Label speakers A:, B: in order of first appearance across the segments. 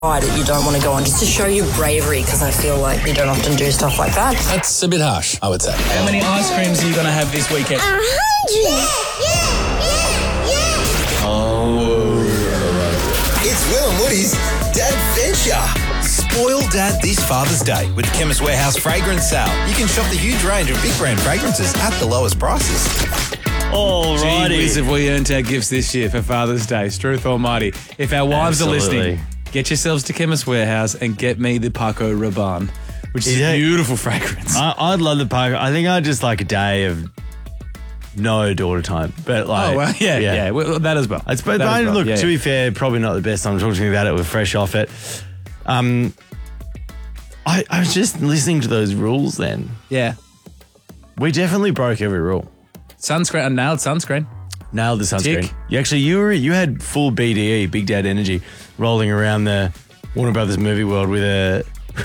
A: that you don't want to go on, just to show your bravery, because I feel like you don't often do stuff like that.
B: That's a bit harsh, I would say.
C: How many ice creams are you going to have this weekend?
D: 100.
B: Oh.
D: It's Will and Woody's Dadventure. Spoil Dad this Father's Day with the Chemist Warehouse Fragrance Sale. You can shop the huge range of big brand fragrances at the lowest prices.
C: Alrighty. Gee whiz, have we earned our gifts this year for Father's Day. Struth almighty. If our wives are listening, get yourselves to Chemist Warehouse and get me the Paco Rabanne, which is a beautiful fragrance.
E: I'd love the Paco. I think I'd just like a day of no daughter time. But like,
C: yeah. Well, that as well.
E: Look, to be fair, probably not the best time talking about it. We're fresh off it. I was just listening to those rules then.
C: Yeah.
E: We definitely broke every rule.
C: Sunscreen, nailed sunscreen.
E: Nailed the sunscreen.
C: Tick.
E: You had full BDE, Big Dad Energy, rolling around the Warner Brothers movie world with a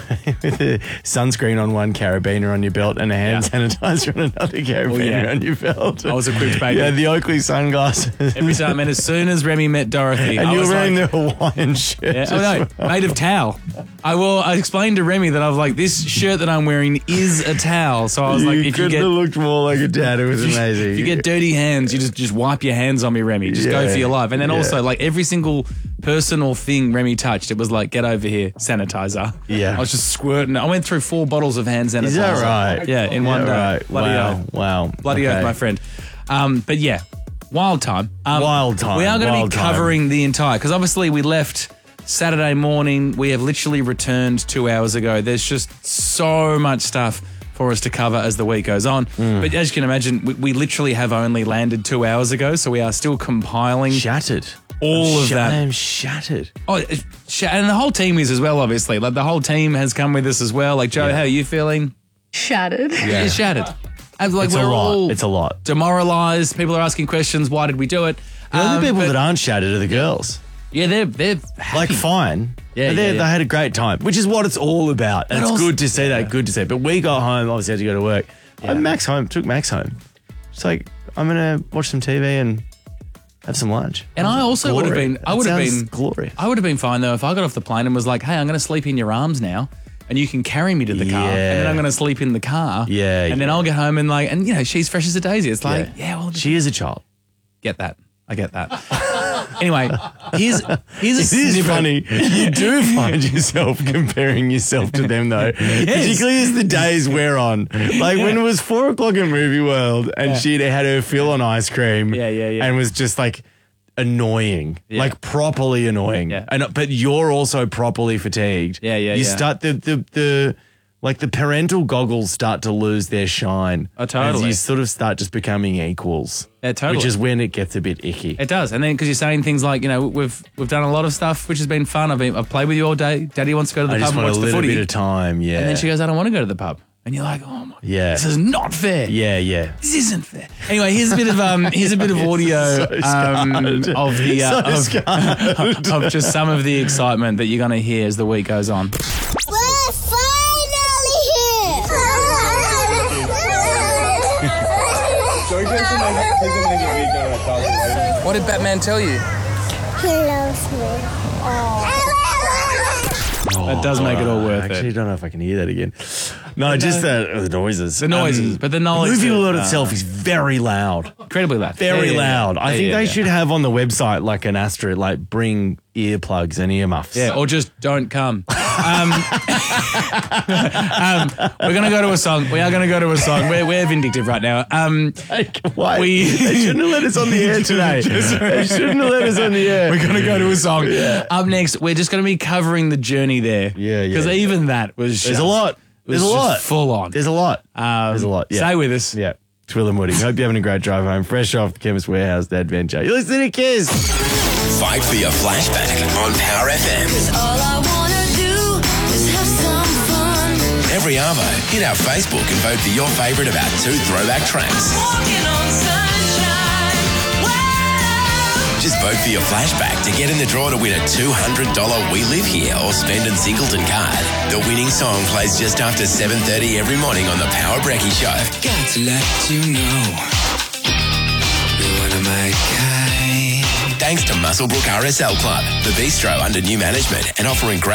E: sunscreen on one carabiner on your belt and a hand sanitizer on another carabiner on your belt.
C: I was equipped, baby.
E: Yeah, the Oakley sunglasses.
C: Every time, and as soon as Remy met Dorothy,
E: and you were wearing the Hawaiian shirt.
C: Made of towel. I explained to Remy that I was like, this shirt that I'm wearing is a towel. So I was like, if you
E: couldn't have looked more like a dad. It was amazing.
C: If you get dirty hands, you just wipe your hands on me, Remy. Just go for your life. And then also, like, every single person or thing Remy touched, it was like, get over here, sanitizer.
E: Yeah.
C: I was just squirting. I went through 4 bottles of hand sanitizer.
E: Is that right?
C: Yeah, in one day.
E: Right.
C: Bloody oath.
E: Wow.
C: Bloody oath, my friend. But yeah, wild time.
E: Wild time.
C: We are going to be covering the entire, because obviously we left Saturday morning. We have literally returned 2 hours ago. There's just so much stuff for us to cover as the week goes on. But as you can imagine, we literally have only landed 2 hours ago, so we are still compiling.
E: Shattered.
C: All of that.
E: I'm shattered.
C: Oh, and the whole team is as well, obviously. Like, the whole team has come with us as well. Like, Joe, how are you feeling?
A: Shattered.
C: Yeah, shattered. And like,
E: It's
C: we're
E: a lot.
C: all
E: It's a lot.
C: demoralised. People are asking questions. Why did we do it?
E: The only people that aren't shattered are the girls.
C: Yeah, they're happy.
E: Like, fine.
C: Yeah,
E: They had a great time, which is what it's all about. And it's good to see that. Good to see. But we got home, obviously had to go to work.
C: Yeah.
E: Took Max home. It's like, I'm going to watch some TV and have some lunch.
C: And I also would have been,
E: glorious.
C: I would have been fine though if I got off the plane and was like, hey, I'm going to sleep in your arms now and you can carry me to the car and then I'm going to sleep in the car.
E: Yeah.
C: And then I'll get home and like, and you know, she's fresh as a daisy. It's like, well,
E: she is a child.
C: Get that. I get that. Anyway, here's a
E: It is funny. You do find yourself comparing yourself to them though. Particularly as the days wear on. Like when it was 4 o'clock in Movie World and she'd had her fill on ice cream and was just like annoying. Like properly annoying.
C: Yeah.
E: But you're also properly fatigued. You start the parental goggles start to lose their shine.
C: Oh, totally.
E: As you sort of start just becoming equals.
C: Yeah, totally.
E: Which is when it gets a bit icky.
C: It does. And then because you're saying things like, you know, we've done a lot of stuff which has been fun. I've played with you all day. Daddy wants to go to the pub and watch the footy.
E: I just want a little bit of time, yeah.
C: And then she goes, I don't want to go to the pub. And you're like, oh my, this is not fair.
E: Yeah.
C: This isn't fair. Anyway, here's a bit of audio of just some of the excitement that you're going to hear as the week goes on.
F: We're finally here.
B: What did Batman tell you?
F: He loves me.
C: That does make it all worth
E: I
C: it.
E: actually don't know if I can hear that again. No, just the noises.
C: The noises, but the knowledge.
E: The movie world itself is very loud.
C: Incredibly loud.
E: Very loud. I think they should have on the website like an asterisk, like bring earplugs and earmuffs.
C: Yeah, or just don't come. We're going to go to a song. We are going to go to a song. We're vindictive right now.
E: Why? They shouldn't have let us on the air today. They shouldn't have let us on the air.
C: We're going to go to a song. Yeah. Up next, we're just going to be covering the journey there.
E: Yeah.
C: Because even that was
E: There's a lot. There's a lot.
C: Full on.
E: There's a lot. There's a lot. Yeah.
C: Stay with us.
E: Yeah. It's Will and Woody. Hope you're having a great drive home. Fresh off the Chemist Warehouse Dadventure. You're listening to Kiss.
D: Fight for your flashback on Power FM.
F: All I wanna do is have some fun.
D: Every arvo, hit our Facebook and vote for your favourite of our 2 throwback tracks.
F: Walking on sunshine. Wow.
D: Just vote for your flashback to get in the draw to win a $200 We Live Here or Spend in Singleton card. The winning song plays just after 7:30 every morning on the Power Brekkie Show.
B: Got to let you know you're one of my kind.
G: Thanks to Muswellbrook RSL Club, the bistro under new management and offering great